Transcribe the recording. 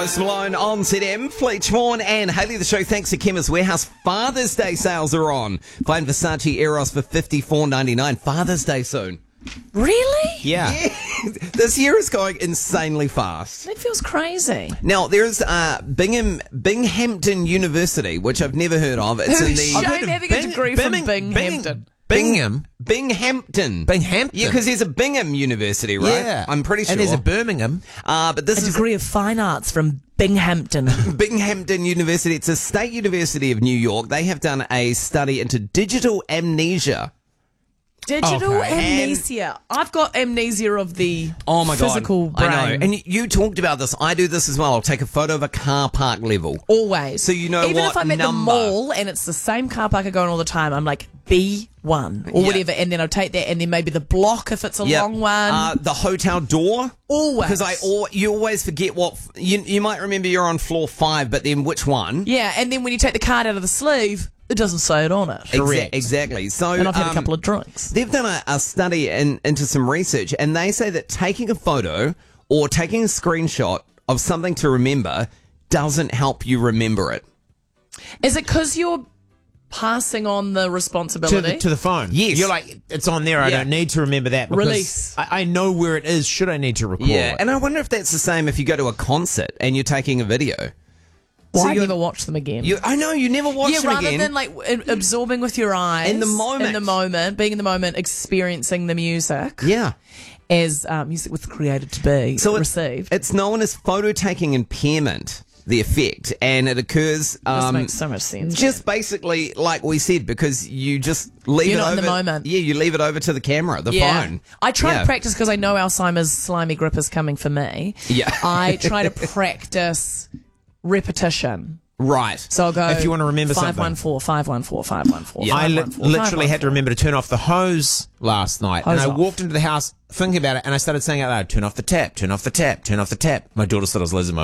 Post Malone on ZM, Fleet Schwarn and Hayley the show. Thanks to Chemist Warehouse. Father's Day sales are on. Find Versace Eros for $54.99. Father's Day soon. Really? Yeah. This year is going insanely fast. That feels crazy. Now, there's Binghamton University, which I've never heard of. It's in the... Shame having a degree from Binghamton. Bingham? Binghamton. Binghamton? Yeah, because there's a Bingham University, right? Yeah. I'm pretty sure. And there's a Birmingham. But this A is degree of fine arts from Binghamton. Binghamton University. It's a state university of New York. They have done a study into digital amnesia. Digital Okay. amnesia. I've got amnesia of the Oh my physical God. brain. I know. And you talked about this. I do this as well. I'll take a photo of a car park level. Always. So you know Even what if I'm at the number. mall and it's the same car park I go on all the time, I'm like B1 or Yeah. whatever, and then I'll take that, and then maybe the block if it's a Yep. long one. The hotel door. Always. Because you always forget what... You might remember you're on floor 5, but then which one? Yeah, and then when you take the card out of the sleeve, it doesn't say it on it. Exactly. So, And I've had a couple of drinks. They've done a study into some research, and they say that taking a photo or taking a screenshot of something to remember doesn't help you remember it. Is it because you're passing on the responsibility? To the phone. Yes. You're like, it's on there. I Yeah. don't need to remember that. Because Release. I know where it is. Should I need to recall it? And I wonder if that's the same if you go to a concert and you're taking a video. Why So I you're- never watch them again? I know, you never watch them rather again. than like absorbing with your eyes In the moment. being in the moment, experiencing the music Yeah. as music was created to be received. It's known as photo taking impairment, the effect, and it occurs This makes so much sense. just basically like we said, because you just leave You're it not over in the moment. Yeah, you leave it over to the camera, the phone. I try Yeah. to practice because I know Alzheimer's slimy grip is coming for me. Yeah. I try to practice repetition. Right. So I'll go. If you want to remember something. 514, 514, 514. Yeah. I 514, literally had to remember to turn off the hose last night. Hose and I off. walked into the house thinking about it, and I started saying out loud, turn off the tap, turn off the tap, turn off the tap. My daughter thought I was losing my